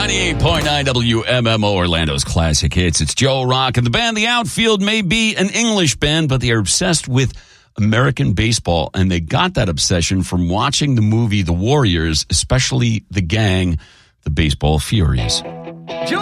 98.9 WMMO, Orlando's classic hits. It's Joe Rock, and the band The Outfield may be an English band, but they are obsessed with American baseball, and they got that obsession from watching the movie The Warriors, especially the gang, the Baseball Furies.